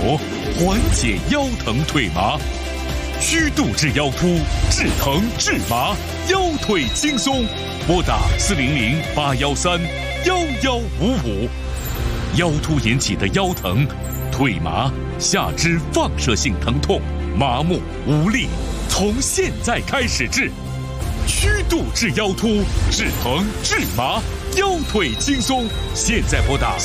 摩，缓解腰疼退麻。虚度至腰突，治疼治麻，腰腿轻松。拨打400-813-1155。腰突引起的腰疼、腿麻、下肢放射性疼痛、麻木无力，从现在开始治。虚度治腰突，治疼治麻，腰腿轻松。现在拨打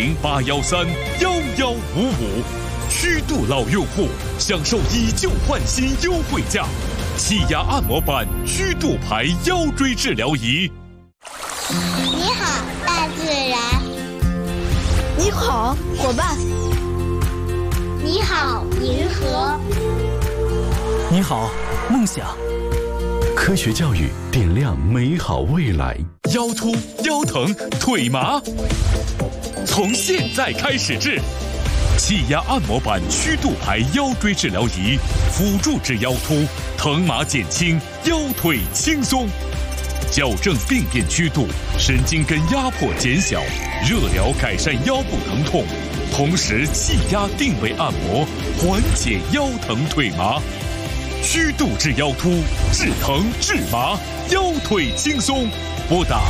400-813-1155。虚度老用户享受以旧换新优惠价，气压按摩板虚度牌腰椎治疗仪。 你好，大自然。 你好，伙伴。 你好，银河。 你好，梦想。 科学教育点亮美好未来。 腰突、腰疼、腿麻，从现在开始治。气压按摩板虚度牌腰椎治疗仪，辅助治腰突，疼麻减轻，腰腿轻松。矫正病变曲度，神经根压迫减小，热疗改善腰部疼痛，同时气压定位按摩，缓解腰疼退麻。虚度治腰突，治疼治麻，腰腿轻松。拨打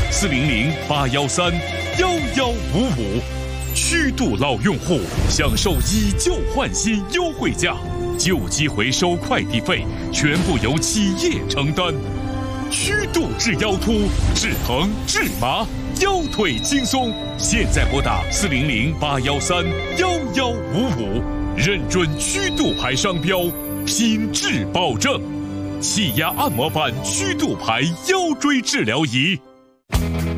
400-813-1155。虚度老用户享受以旧换新优惠价，旧机回收快递费全部由企业承担。虚度治腰突，治疼治麻，腰腿轻松。现在拨打400-813-1155，认准虚度牌商标，品质保证。气压按摩板虚度牌腰椎治疗仪。